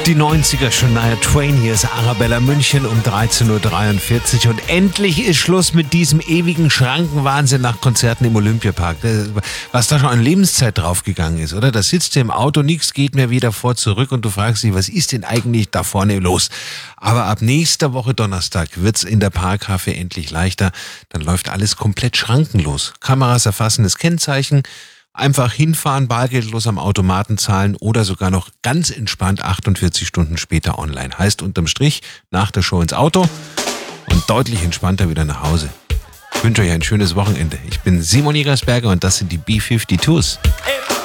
Die 90er Shania Twain, hier ist Arabella München um 13.43 Uhr und endlich ist Schluss mit diesem ewigen Schrankenwahnsinn nach Konzerten im Olympiapark. Was da schon an Lebenszeit draufgegangen ist, oder? Da sitzt du im Auto, nichts geht mehr wieder vor, zurück und du fragst dich, was ist denn eigentlich da vorne los? Aber ab nächster Woche Donnerstag wird's in der Parkhafe endlich leichter. Dann läuft alles komplett schrankenlos. Kameras erfassen das Kennzeichen, einfach hinfahren, bargeldlos am Automaten zahlen oder sogar noch ganz entspannt 48 Stunden später online. Heißt unterm Strich, nach der Show ins Auto und deutlich entspannter wieder nach Hause. Ich wünsche euch ein schönes Wochenende. Ich bin Simon Jägersberger und das sind die B-52s.